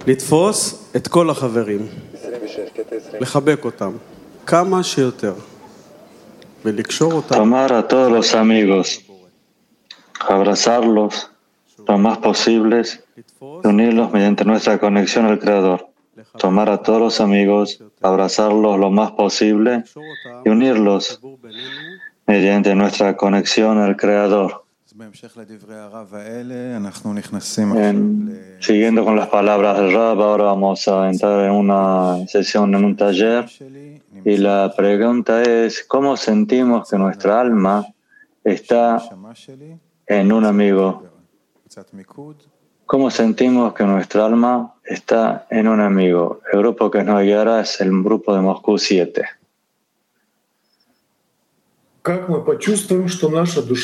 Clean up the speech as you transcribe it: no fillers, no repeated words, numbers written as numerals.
לתפוס את כל החברים, לחבק אותם כמה שיותר ולקשור אותם. Tomar a todos los amigos, abrazarlos lo más posibles y unirlos mediante nuestra conexión al Creador. Tomar a todos los amigos, abrazarlos lo más posible y unirlos mediante nuestra conexión al Creador. Siguiendo con las palabras del Rab, ahora vamos a entrar en una sesión, en un taller, y la pregunta es: ¿cómo sentimos que nuestra alma está en un amigo? ¿Cómo sentimos que nuestra alma está en un amigo? El grupo que nos guiará es el grupo de Moscú 7.